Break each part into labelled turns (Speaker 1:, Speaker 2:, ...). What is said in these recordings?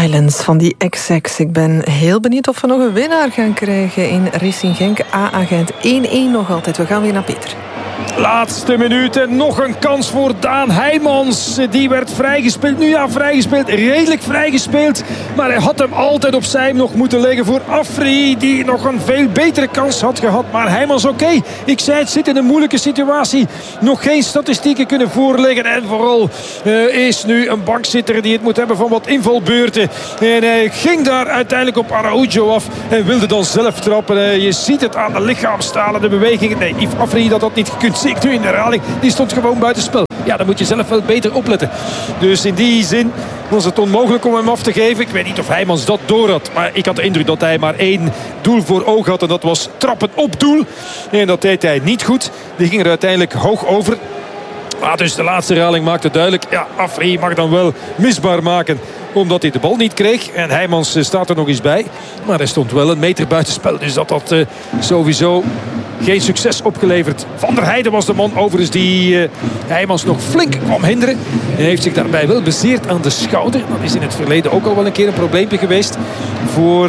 Speaker 1: Silence van die XX. Ik ben heel benieuwd of we nog een winnaar gaan krijgen in Racing Genk. A-agent 1-1 nog altijd. We gaan weer naar Peter.
Speaker 2: Laatste minuut en nog een kans voor Daan Heijmans. Die werd vrijgespeeld. Nu ja, vrijgespeeld. Redelijk vrijgespeeld. Maar hij had hem altijd opzij nog moeten leggen voor Afri. Die nog een veel betere kans had gehad. Maar Heijmans oké. Ik zei het, zit in een moeilijke situatie. Nog geen statistieken kunnen voorleggen. En vooral is nu een bankzitter die het moet hebben van wat invalbeurten. En hij ging daar uiteindelijk op Araujo af. En wilde dan zelf trappen. Je ziet het aan de lichaamstalen, de bewegingen. Nee, Yves Afri dat niet gekund. Zie ik nu in de herhaling. Die stond gewoon buitenspel. Ja, dan moet je zelf wel beter opletten. Dus in die zin was het onmogelijk om hem af te geven. Ik weet niet of Heijmans dat door had. Maar ik had de indruk dat hij maar één doel voor ogen had. En dat was trappen op doel. En dat deed hij niet goed. Die ging er uiteindelijk hoog over. Maar dus de laatste herhaling maakte duidelijk. Ja, Afri mag dan wel misbaar maken. Omdat hij de bal niet kreeg. En Heijmans staat er nog eens bij. Maar hij stond wel een meter buitenspel. Dus dat had sowieso geen succes opgeleverd. Van der Heijden was de man overigens die Heijmans nog flink kwam hinderen. Hij heeft zich daarbij wel bezeerd aan de schouder. Dat is in het verleden ook al wel een keer een probleempje geweest voor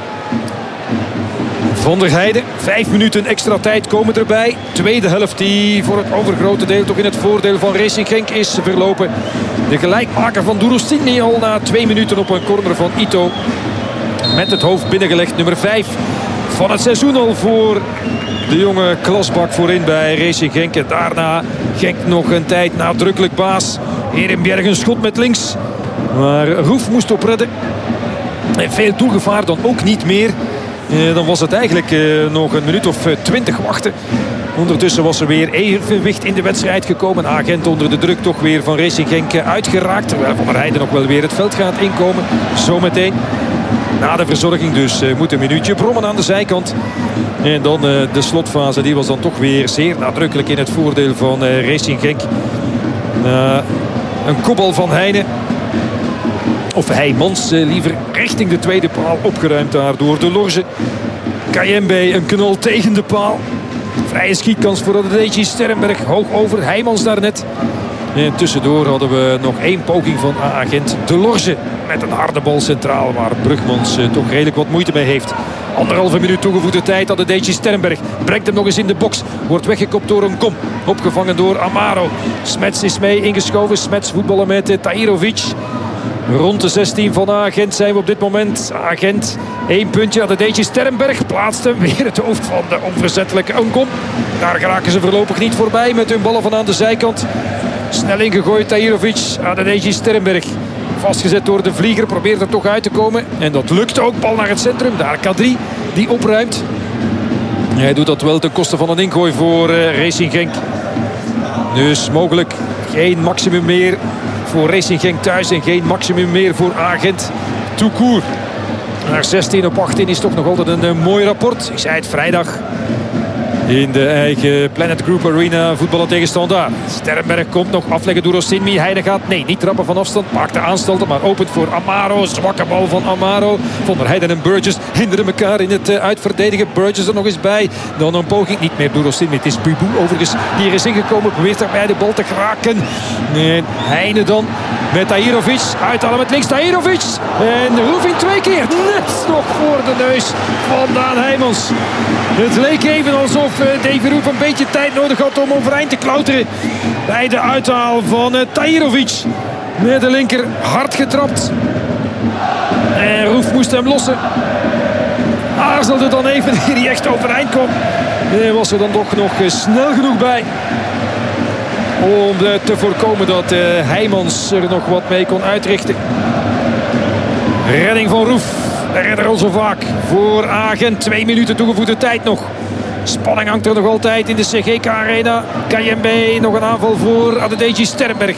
Speaker 2: Van der Heijden. 5 minuten extra tijd komen erbij. Tweede helft die voor het overgrote deel toch in het voordeel van Racing Genk is verlopen. De gelijkmaker van Durostinny al na 2 minuten op een corner van Ito. Met het hoofd binnengelegd. Nummer 5 van het seizoen al voor de jonge klasbak voorin bij Racing Genk. En daarna Genk nog een tijd nadrukkelijk baas. Herenberg een schot met links. Maar Roef moest opredden. En veel doelgevaar dan ook niet meer. Dan was het eigenlijk nog een minuut of 20 wachten. Ondertussen was er weer evenwicht in de wedstrijd gekomen. Agent onder de druk toch weer van Racing Genk uitgeraakt. Terwijl Van der Heijden nog wel weer het veld gaat inkomen. Zometeen. Na de verzorging dus moet een minuutje brommen aan de zijkant. En dan de slotfase. Die was dan toch weer zeer nadrukkelijk in het voordeel van Racing Genk. Een kopbal van Heijnen. Of Heijmans liever richting de tweede paal. Opgeruimd daar door de Lorge. Kayembe een knal tegen de paal. Vrije schietkans voor Adedeji Sterrenberg. Hoog over Heijmans daarnet. En tussendoor hadden we nog 1 poging van agent De Lorge. Met een harde bal centraal waar Brugmans toch redelijk wat moeite mee heeft. 1,5 minuut toegevoegde tijd. Adedeji Sterrenberg brengt hem nog eens in de box. Wordt weggekopt door een kom. Opgevangen door Amaro. Smets is mee ingeschoven. Smets voetballen met Tahirovic. Rond de 16 van Agent zijn we op dit moment. Agent, 1 puntje. Adedeji Sterrenberg plaatst hem weer het hoofd van de onverzettelijke Nkom. Daar geraken ze voorlopig niet voorbij met hun ballen van aan de zijkant. Snel ingegooid Tahirovic. Adedeji Sterrenberg. Vastgezet door de vlieger. Probeert er toch uit te komen. En dat lukt ook. Bal naar het centrum. Daar Kadri die opruimt. Hij doet dat wel ten koste van een ingooi voor Racing Genk. Dus mogelijk geen maximum meer voor Racing Genk thuis. En geen maximum meer voor Agent. Tout court. Naar 16 op 18 is toch nog altijd een mooi rapport. Ik zei het vrijdag. In de eigen Planet Group Arena voetballen tegen Standaard. Sterrenberg komt nog afleggen door Ostinmi. Heijden gaat, nee, niet trappen van afstand. Maakt de aanstalten, maar opent voor Amaro. Zwakke bal van Amaro. Van der Heijden en Burgess hinderen elkaar in het uitverdedigen. Burgess er nog eens bij. Dan een poging, niet meer door Ostinmi. Het is Bubu overigens die er is ingekomen. Probeert daarbij de bal te geraken. En Heijden dan met Tahirovic. Uithalen met links Tahirovic. En Roefing 2 keer. Net nog voor de neus van Daan Heijmans. Het leek even alsof Davy Roef een beetje tijd nodig had om overeind te klauteren. Bij de uithaal van Tahirovic. Met de linker hard getrapt. En Roef moest hem lossen. Aarzelde dan even eer hij echt overeind kwam. En was er dan toch nog snel genoeg bij. Om te voorkomen dat Heijmans er nog wat mee kon uitrichten. Redding van Roef. De redder al zo vaak voor Agent. 2 minuten toegevoegde tijd nog. Spanning hangt er nog altijd in de CGK Arena. Kayembe, nog een aanval voor Adedeji Sterrenberg.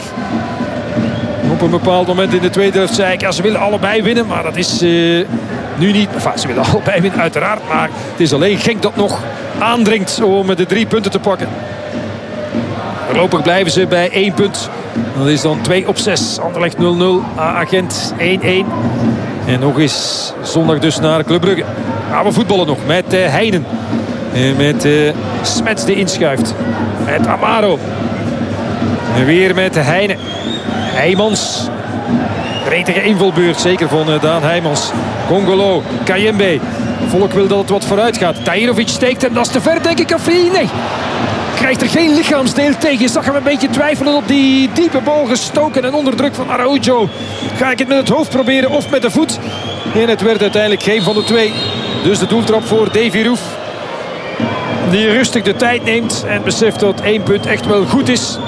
Speaker 2: Op een bepaald moment in de tweede helft zei ik, ja, ze willen allebei winnen. Maar dat is nu niet. Enfin, ze willen allebei winnen uiteraard. Maar het is alleen Genk dat nog aandringt om de 3 punten te pakken. Voorlopig blijven ze bij 1 punt. Dat is dan 2 op 6. Anderlecht 0-0. Agent 1-1. En nog eens zondag dus naar Club Brugge. Gaan we voetballen nog met Heijden. En met Smets die inschuift. Met Amaro. En weer met Heijden. Heijmans. Gretige invalbeurt, zeker van Daan Heijmans. Congolo, Kayembe. Volk wil dat het wat vooruit gaat. Tahirovic steekt hem, dat is te ver, denk ik. Afri, nee. Krijgt er geen lichaamsdeel tegen. Je zag hem een beetje twijfelen op die diepe bal gestoken en onder druk van Araujo. Ga ik het met het hoofd proberen of met de voet? En het werd uiteindelijk geen van de twee. Dus de doeltrap voor Davy Roef. Die rustig de tijd neemt en beseft dat 1 punt echt wel goed is.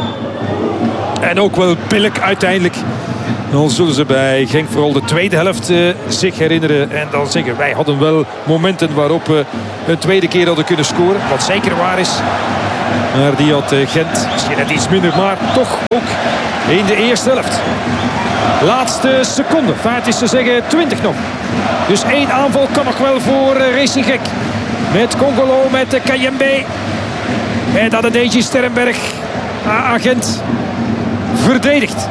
Speaker 2: En ook wel billig uiteindelijk. Dan zullen ze bij Genk vooral de tweede helft zich herinneren. En dan zeggen wij hadden wel momenten waarop we een tweede keer hadden kunnen scoren. Wat zeker waar is. Maar die had Gent misschien net iets minder. Maar toch ook in de eerste helft. Laatste seconde. Vaart is te zeggen 20 nog. Dus 1 aanval kan nog wel voor Racing Genk. Met Congolo, met Kayembe. En dat de Deji Sterrenberg agent verdedigt.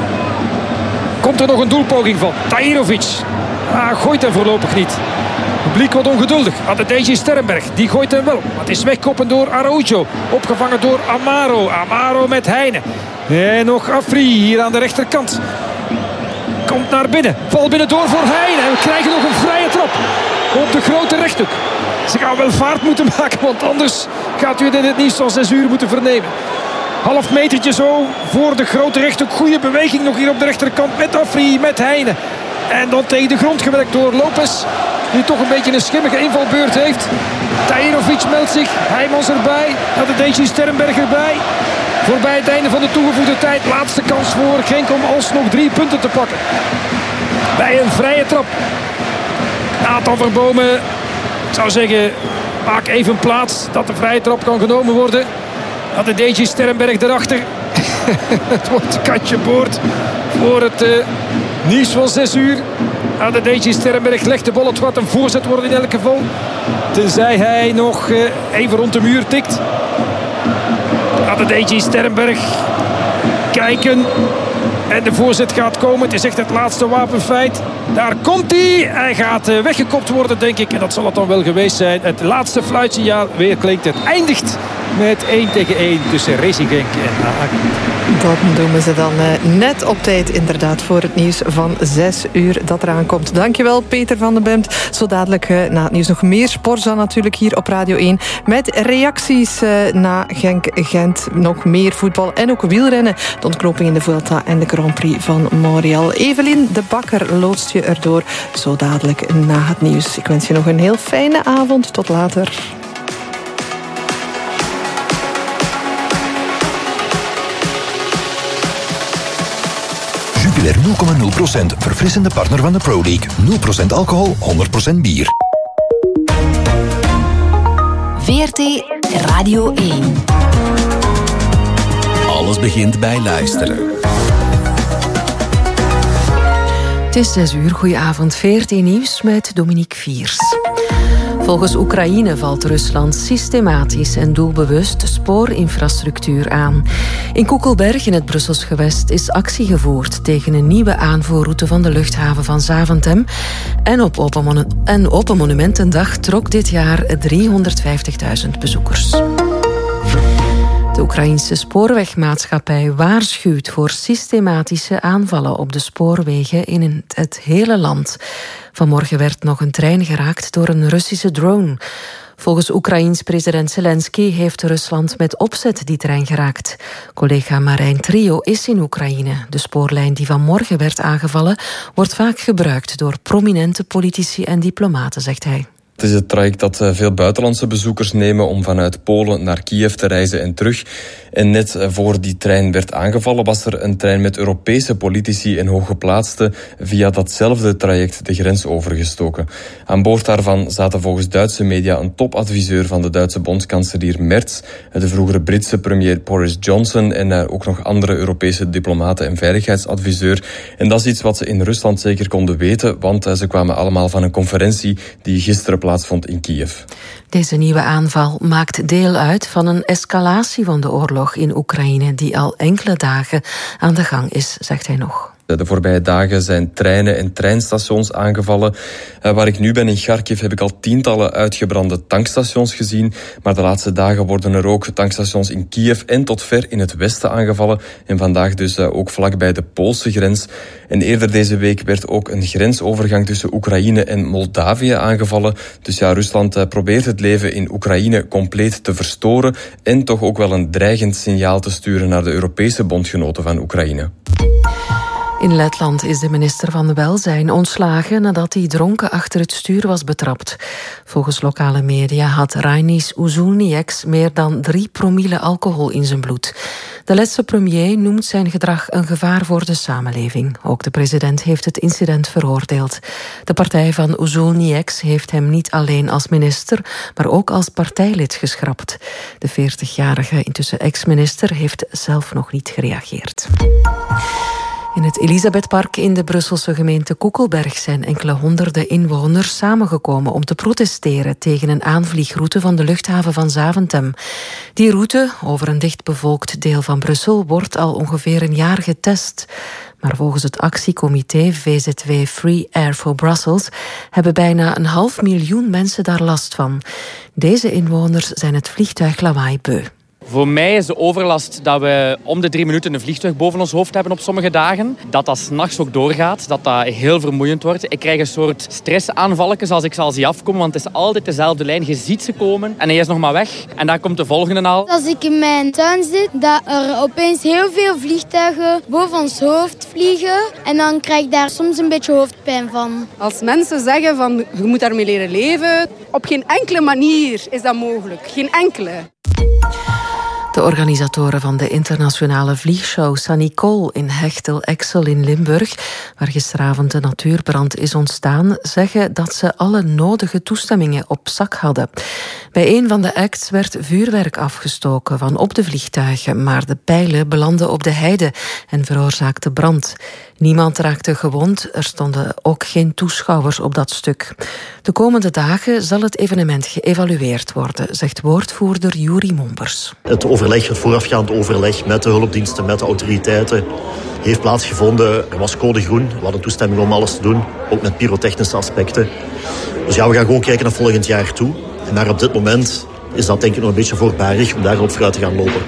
Speaker 2: Komt er nog een doelpoging van Tahirovic. Gooit hem voorlopig niet. Het publiek wat ongeduldig. Adedeji Sterrenberg, die gooit hem wel. Maar het is wegkoppen door Araujo. Opgevangen door Amaro. Amaro met Heine. En nog Afri hier aan de rechterkant. Komt naar binnen. Val binnen door voor Heine. En we krijgen nog een vrije trap. Op de grote rechthoek. Ze gaan wel vaart moeten maken. Want anders gaat u het in het nieuws van 6 uur moeten vernemen. Half metertje zo voor de grote rechthoek. Goede beweging nog hier op de rechterkant met Afri, met Heine. En dan tegen de grond gewerkt door Lopez. Die toch een beetje een schimmige invalbeurt heeft. Tahirovic meldt zich. Heijmans erbij. Adedeji Sterrenberg erbij. Voorbij het einde van de toegevoegde tijd. Laatste kans voor Genk om alsnog 3 punten te pakken. Bij een vrije trap. Nathan Verbomen, ik zou zeggen, maak even plaats dat de vrije trap kan genomen worden. Adedeji Sterrenberg erachter. Het wordt kantje boord voor het nieuws van 6 uur. Adedeji Sterrenberg legt de bal. Het gaat een voorzet worden in elk geval. Tenzij hij nog even rond de muur tikt. Adedeji Sterrenberg. Kijken. En de voorzet gaat komen. Het is echt het laatste wapenfeit. Daar komt hij. Hij gaat weggekopt worden, denk ik. En dat zal het dan wel geweest zijn. Het laatste fluitsignaal weer klinkt. Het eindigt met 1-1 tussen Racing Genk en AA.
Speaker 1: Dat doen ze dan net op tijd inderdaad voor het nieuws van 6 uur dat eraan komt. Dankjewel Peter van den Bemt. Zo dadelijk na het nieuws nog meer Sporza natuurlijk hier op Radio 1. Met reacties na Genk-Gent. Nog meer voetbal en ook wielrennen. De ontknoping in de Vuelta en de Grand Prix van Montreal. Evelien de Bakker loodst je erdoor. Zo dadelijk na het nieuws. Ik wens je nog een heel fijne avond. Tot later.
Speaker 3: Jupiler 0,0%, verfrissende partner van de Pro League. 0% alcohol, 100% bier.
Speaker 4: VRT Radio 1.
Speaker 3: Alles begint bij luisteren.
Speaker 1: Het is 6 uur, goedenavond. VRT Nieuws met Dominique Viers. Volgens Oekraïne valt Rusland systematisch en doelbewust spoorinfrastructuur aan. In Koekelberg in het Brussels gewest is actie gevoerd tegen een nieuwe aanvoerroute van de luchthaven van Zaventem. En op Open Monumentendag trok dit jaar 350.000 bezoekers. De Oekraïense spoorwegmaatschappij waarschuwt voor systematische aanvallen op de spoorwegen in het hele land. Vanmorgen werd nog een trein geraakt door een Russische drone. Volgens Oekraïens president Zelensky heeft Rusland met opzet die trein geraakt. Collega Marijn Trio is in Oekraïne. De spoorlijn die vanmorgen werd aangevallen wordt vaak gebruikt door prominente politici en diplomaten, zegt hij.
Speaker 5: Het is het traject dat veel buitenlandse bezoekers nemen om vanuit Polen naar Kiev te reizen en terug. En net voor die trein werd aangevallen was er een trein met Europese politici en hooggeplaatsten via datzelfde traject de grens overgestoken. Aan boord daarvan zaten volgens Duitse media een topadviseur van de Duitse bondskanselier Merz, de vroegere Britse premier Boris Johnson en ook nog andere Europese diplomaten en veiligheidsadviseur. En dat is iets wat ze in Rusland zeker konden weten, want ze kwamen allemaal van een conferentie die gisteren plaatsvond in Kiev.
Speaker 1: Deze nieuwe aanval maakt deel uit van een escalatie van de oorlog in Oekraïne die al enkele dagen aan de gang is, zegt hij nog.
Speaker 5: De voorbije dagen zijn treinen en treinstations aangevallen. Waar ik nu ben in Kharkiv heb ik al tientallen uitgebrande tankstations gezien. Maar de laatste dagen worden er ook tankstations in Kiev en tot ver in het westen aangevallen. En vandaag dus ook vlakbij de Poolse grens. En eerder deze week werd ook een grensovergang tussen Oekraïne en Moldavië aangevallen. Dus ja, Rusland probeert het leven in Oekraïne compleet te verstoren en toch ook wel een dreigend signaal te sturen naar de Europese bondgenoten van Oekraïne.
Speaker 1: In Letland is de minister van Welzijn ontslagen nadat hij dronken achter het stuur was betrapt. Volgens lokale media had Rainis Uzulnieks meer dan 3 promille alcohol in zijn bloed. De Letse premier noemt zijn gedrag een gevaar voor de samenleving. Ook de president heeft het incident veroordeeld. De partij van Uzulnieks heeft hem niet alleen als minister, maar ook als partijlid geschrapt. De 40-jarige, intussen ex-minister, heeft zelf nog niet gereageerd. In het Elisabethpark in de Brusselse gemeente Koekelberg zijn enkele honderden inwoners samengekomen om te protesteren tegen een aanvliegroute van de luchthaven van Zaventem. Die route over een dichtbevolkt deel van Brussel wordt al ongeveer een jaar getest. Maar volgens het actiecomité VZW Free Air for Brussels hebben bijna 500.000 mensen daar last van. Deze inwoners zijn het vliegtuiglawaai beu.
Speaker 6: Voor mij is de overlast dat we om de 3 minuten een vliegtuig boven ons hoofd hebben op sommige dagen. Dat 's nachts ook doorgaat, dat heel vermoeiend wordt. Ik krijg een soort stressaanvalletjes als ik zal zie afkomen, want het is altijd dezelfde lijn. Je ziet ze komen en hij is nog maar weg. En daar komt de volgende al.
Speaker 7: Als ik in mijn tuin zit, dat er opeens heel veel vliegtuigen boven ons hoofd vliegen. En dan krijg ik daar soms een beetje hoofdpijn van.
Speaker 8: Als mensen zeggen van je moet daarmee leren leven, op geen enkele manier is dat mogelijk. Geen enkele.
Speaker 1: De organisatoren van de internationale vliegshow Sanicol in Hechtel-Exel in Limburg, waar gisteravond een natuurbrand is ontstaan, zeggen dat ze alle nodige toestemmingen op zak hadden. Bij een van de acts werd vuurwerk afgestoken van op de vliegtuigen, maar de pijlen belanden op de heide en veroorzaakten brand. Niemand raakte gewond, er stonden ook geen toeschouwers op dat stuk. De komende dagen zal het evenement geëvalueerd worden, zegt woordvoerder Juri Mombers.
Speaker 9: Het voorafgaand overleg met de hulpdiensten, met de autoriteiten, heeft plaatsgevonden. Er was code groen, we hadden toestemming om alles te doen, ook met pyrotechnische aspecten. Dus ja, we gaan gewoon kijken naar volgend jaar toe. Maar op dit moment is dat denk ik nog een beetje voorbarig om daarop vooruit te gaan lopen.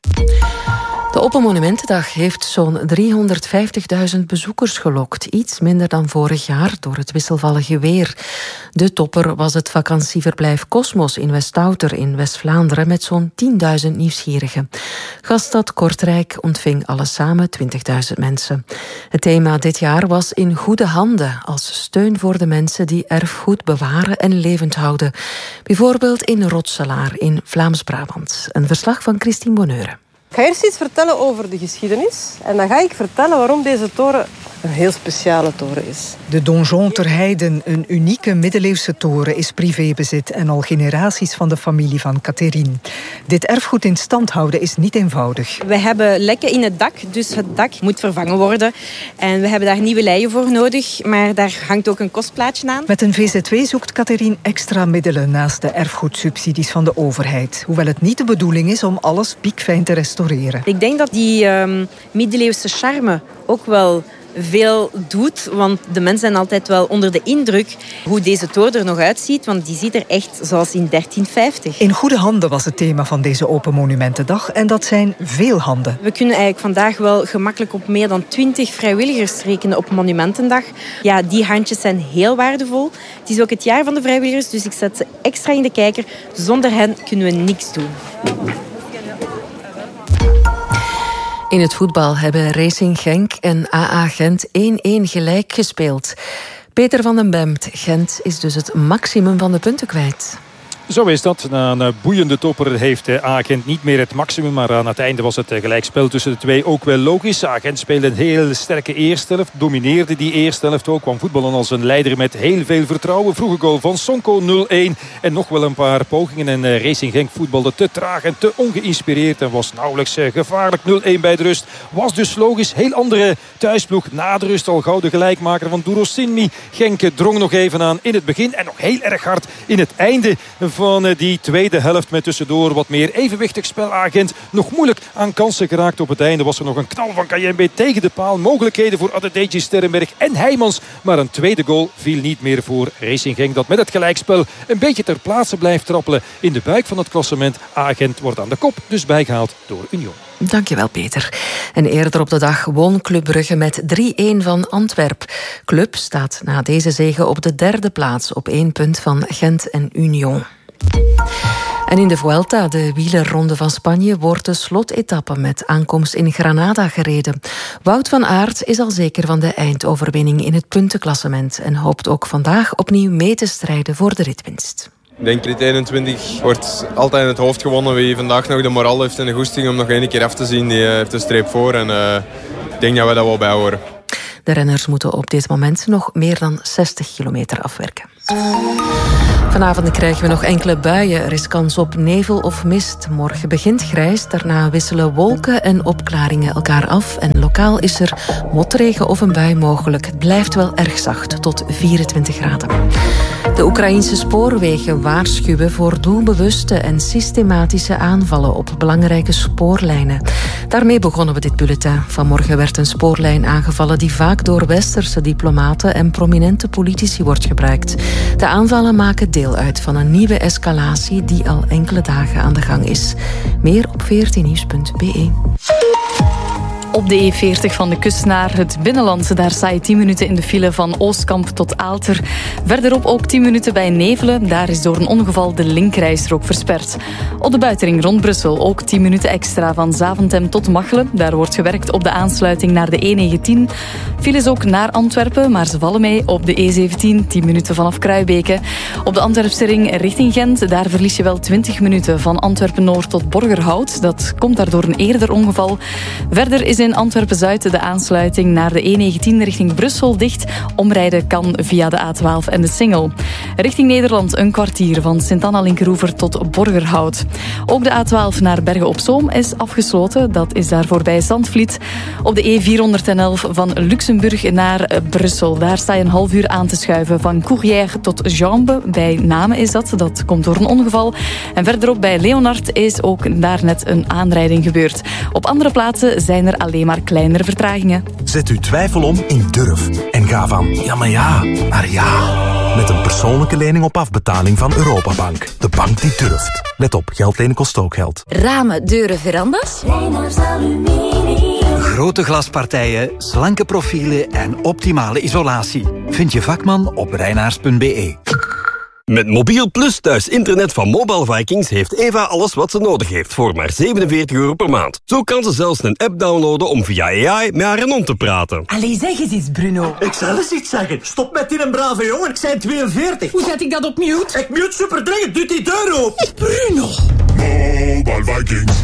Speaker 1: De Open Monumentendag heeft zo'n 350.000 bezoekers gelokt. Iets minder dan vorig jaar door het wisselvallige weer. De topper was het vakantieverblijf Cosmos in Westouter in West-Vlaanderen met zo'n 10.000 nieuwsgierigen. Gaststad Kortrijk ontving alles samen 20.000 mensen. Het thema dit jaar was in goede handen, als steun voor de mensen die erfgoed bewaren en levend houden. Bijvoorbeeld in Rotselaar in Vlaams-Brabant. Een verslag van Christine Bonheuren.
Speaker 10: Ik ga eerst iets vertellen over de geschiedenis. En dan ga ik vertellen waarom deze toren een heel speciale toren is.
Speaker 11: De Donjon ter Heiden, een unieke middeleeuwse toren, is privébezit en al generaties van de familie van Catherine. Dit erfgoed in stand houden is niet eenvoudig.
Speaker 12: We hebben lekken in het dak, dus het dak moet vervangen worden. En we hebben daar nieuwe leien voor nodig, maar daar hangt ook een kostplaatje aan.
Speaker 11: Met een VZW zoekt Catherine extra middelen naast de erfgoedsubsidies van de overheid. Hoewel het niet de bedoeling is om alles piekfijn te restaureren.
Speaker 12: Ik denk dat die middeleeuwse charme ook wel veel doet, want de mensen zijn altijd wel onder de indruk hoe deze toren er nog uitziet, want die ziet er echt zoals in 1350.
Speaker 11: In goede handen was het thema van deze Open Monumentendag en dat zijn veel handen.
Speaker 12: We kunnen eigenlijk vandaag wel gemakkelijk op meer dan 20 vrijwilligers rekenen op Monumentendag. Ja, die handjes zijn heel waardevol. Het is ook het jaar van de vrijwilligers, dus ik zet ze extra in de kijker. Zonder hen kunnen we niks doen.
Speaker 1: In het voetbal hebben Racing Genk en AA Gent 1-1 gelijk gespeeld. Peter van den Bemt, Gent is dus het maximum van de punten kwijt.
Speaker 2: Zo is dat. Na een boeiende topper heeft Agent niet meer het maximum. Maar aan het einde was het gelijkspel tussen de twee ook wel logisch. Agent speelde een heel sterke eerste helft. Domineerde die eerste helft ook. Kwam voetballen als een leider met heel veel vertrouwen. Vroege goal van Sonko 0-1. En nog wel een paar pogingen. En Racing Genk voetbalde te traag en te ongeïnspireerd. En was nauwelijks gevaarlijk. 0-1 bij de rust. Was dus logisch. Heel andere thuisploeg. Na de rust al gouden gelijkmaker van Duro Sinmi. Genk drong nog even aan in het begin. En nog heel erg hard in het einde van die tweede helft met tussendoor wat meer evenwichtig spel. Agent nog moeilijk aan kansen geraakt. Op het einde was er nog een knal van Kayembe tegen de paal. Mogelijkheden voor Adedeji, Sterrenberg en Heijmans. Maar een tweede goal viel niet meer voor Racing Genk, dat met het gelijkspel een beetje ter plaatse blijft trappelen in de buik van het klassement. Agent wordt aan de kop, dus bijgehaald door Union.
Speaker 1: Dankjewel, Peter. En eerder op de dag won Club Brugge met 3-1 van Antwerp. Club staat na deze zege op de derde plaats op 1 punt van Gent en Union. En in de Vuelta, de wielerronde van Spanje, wordt de slotetappe met aankomst in Granada gereden. Wout van Aert is al zeker van de eindoverwinning in het puntenklassement en hoopt ook vandaag opnieuw mee te strijden voor de ritwinst.
Speaker 13: Ik denk rit 21 wordt altijd in het hoofd gewonnen. Wie vandaag nog de moraal heeft en de goesting om nog één keer af te zien, die heeft de streep voor. En ik denk dat we dat wel bijhoren.
Speaker 1: De renners moeten op dit moment nog meer dan 60 kilometer afwerken. Vanavond krijgen we nog enkele buien. Er is kans op nevel of mist. Morgen begint grijs, daarna wisselen wolken en opklaringen elkaar af. En lokaal is er motregen of een bui mogelijk. Het blijft wel erg zacht, tot 24 graden. De Oekraïense spoorwegen waarschuwen voor doelbewuste en systematische aanvallen op belangrijke spoorlijnen. Daarmee begonnen we dit bulletin. Vanmorgen werd een spoorlijn aangevallen die vaak door westerse diplomaten en prominente politici wordt gebruikt. De aanvallen maken deel uit van een nieuwe escalatie die al enkele dagen aan de gang is. Meer op 14nieuws.be.
Speaker 14: Op de E40 van de kust naar het binnenland. Daar sta je 10 minuten in de file van Oostkamp tot Aalter. Verderop ook 10 minuten bij Nevelen. Daar is door een ongeval de linkerrijstrook versperd. Op de buitenring rond Brussel ook 10 minuten extra van Zaventem tot Machelen. Daar wordt gewerkt op de aansluiting naar de E19. Files ook naar Antwerpen, maar ze vallen mee op de E17. 10 minuten vanaf Kruibeke. Op de Antwerpse ring richting Gent. Daar verlies je wel 20 minuten van Antwerpen-Noord tot Borgerhout. Dat komt daardoor een eerder ongeval. Verder is in Antwerpen-Zuid de aansluiting naar de E19 richting Brussel dicht. Omrijden kan via de A12 en de Singel. Richting Nederland een kwartier van Sint-Anna-Linkeroever tot Borgerhout. Ook de A12 naar Bergen-op-Zoom is afgesloten. Dat is daar voorbij Zandvliet. Op de E411 van Luxemburg naar Brussel. Daar sta je een half uur aan te schuiven. Van Courrières tot Jambes. Bij Namen is dat. Dat komt door een ongeval. En verderop bij Leonard is ook daar net een aanrijding gebeurd. Op andere plaatsen zijn er alleen maar kleinere vertragingen.
Speaker 15: Zet uw twijfel om in Durf. En ga van ja, maar ja, naar ja. Met een persoonlijke lening op afbetaling van Europabank. De bank die durft. Let op, geld lenen kost ook geld.
Speaker 4: Ramen, deuren, verandas? Reinoud's Aluminium.
Speaker 16: Grote glaspartijen, slanke profielen en optimale isolatie. Vind je vakman op reinaars.be.
Speaker 17: Met Mobiel Plus thuis internet van Mobile Vikings heeft Eva alles wat ze nodig heeft voor maar €47 per maand. Zo kan ze zelfs een app downloaden om via AI met haar hond te praten.
Speaker 18: Allee, zeg eens iets, Bruno.
Speaker 19: Ik zal eens iets zeggen. Stop met die een brave jongen, ik zijn 42.
Speaker 18: Hoe zet ik dat op mute?
Speaker 19: Ik mute superdringend, doet die deur op.
Speaker 18: Bruno.
Speaker 15: Mobile Vikings.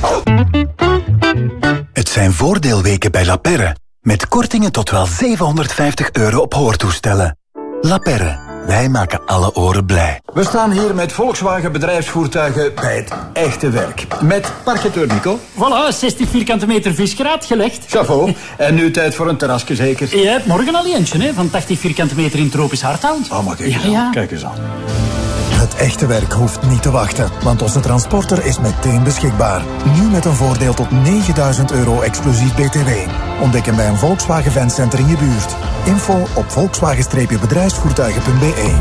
Speaker 15: Het zijn voordeelweken bij La Perre. Met kortingen tot wel €750 op hoortoestellen. La Perre. Wij maken alle oren blij.
Speaker 20: We staan hier met Volkswagen bedrijfsvoertuigen bij het echte werk. Met parketeur Nico.
Speaker 21: Voilà, 60 vierkante meter visgraat gelegd.
Speaker 20: Chapeau. En nu tijd voor een terrasje zeker?
Speaker 21: Je hebt morgen al eentje, hè, van 80 vierkante meter in tropisch Hardhout.
Speaker 20: Oh, maar kijk eens aan.
Speaker 21: Ja.
Speaker 20: Kijk eens aan.
Speaker 3: Het echte werk hoeft niet te wachten, want onze transporter is meteen beschikbaar. Nu met een voordeel tot €9.000 exclusief BTW. Ontdek hem bij een Volkswagen Fancenter in je buurt. Info op volkswagen-bedrijfsvoertuigen.be.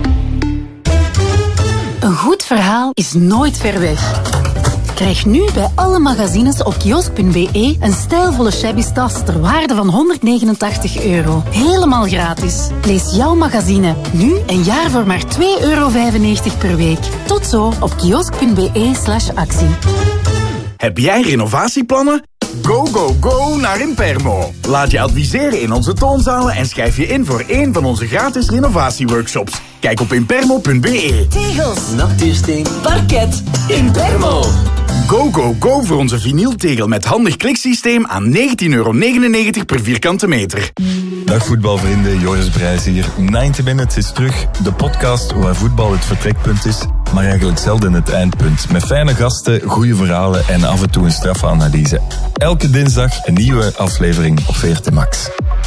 Speaker 22: Een goed verhaal is nooit ver weg. Krijg nu bij alle magazines op kiosk.be een stijlvolle shabby tas ter waarde van €189. Helemaal gratis. Lees jouw magazine nu een jaar voor maar €2,95 per week. Tot zo op kiosk.be/actie.
Speaker 23: Heb jij renovatieplannen? Go, go, go naar Impermo. Laat je adviseren in onze toonzalen en schrijf je in voor een van onze gratis renovatieworkshops. Kijk op impermo.be.
Speaker 18: Tegels, natuursteen, parket, Impermo.
Speaker 23: Go, go, go voor onze vinyltegel met handig kliksysteem aan €19,99 per vierkante meter.
Speaker 24: Dag voetbalvrienden, Joris Brijs hier. 90 Minutes is terug. De podcast waar voetbal het vertrekpunt is, maar eigenlijk zelden het eindpunt. Met fijne gasten, goede verhalen en af en toe een straffe analyse. Elke dinsdag een nieuwe aflevering op VRT Max.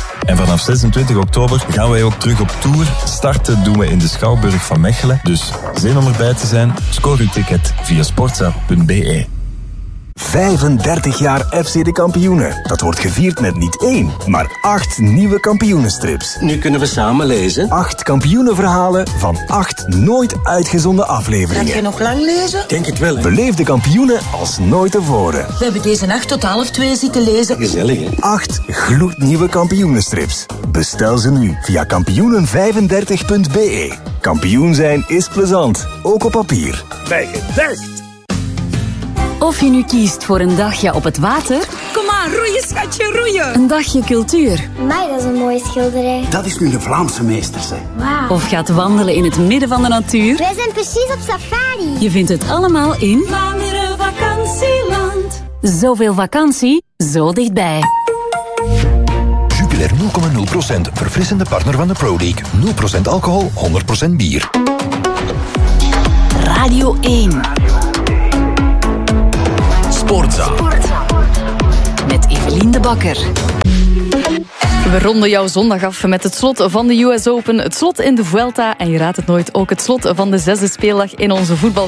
Speaker 24: En vanaf 26 oktober gaan wij ook terug op tour. Starten doen we in de Schouwburg van Mechelen. Dus zin om erbij te zijn? Scoor uw ticket via sportza.be.
Speaker 5: 35 jaar FC de Kampioenen. Dat wordt gevierd met niet 1, maar 8 nieuwe kampioenenstrips.
Speaker 18: Nu kunnen we samen lezen.
Speaker 5: 8 kampioenenverhalen van 8 nooit uitgezonden afleveringen.
Speaker 18: Ga je nog lang lezen?
Speaker 5: Denk het wel. Beleef de kampioenen als nooit tevoren.
Speaker 18: We hebben deze nacht tot 1:30 zitten lezen. Gezellig, hè?
Speaker 5: 8 gloednieuwe kampioenenstrips. Bestel ze nu via kampioenen35.be. Kampioen zijn is plezant, ook op papier.
Speaker 18: Bij gedacht.
Speaker 6: Of je nu kiest voor een dagje op het water.
Speaker 7: Kom aan, roeien schatje, roeien.
Speaker 6: Een dagje cultuur.
Speaker 8: Amai, dat is een mooie schilderij.
Speaker 18: Dat is nu de Vlaamse meesters, hè.
Speaker 8: Wauw.
Speaker 6: Of gaat wandelen in het midden van de natuur.
Speaker 8: Wij zijn precies op safari.
Speaker 6: Je vindt het allemaal in
Speaker 7: Vlaanderen vakantieland.
Speaker 6: Zoveel vakantie, zo dichtbij.
Speaker 25: Jupiler 0,0%. Verfrissende partner van de Pro League. 0% alcohol, 100% bier.
Speaker 6: Radio 1.
Speaker 25: Sportza.
Speaker 6: Met Evelien de Bakker.
Speaker 14: We ronden jouw zondag af met het slot van de US Open, het slot in de Vuelta en je raadt het nooit, ook het slot van de 6e speeldag in onze voetbal.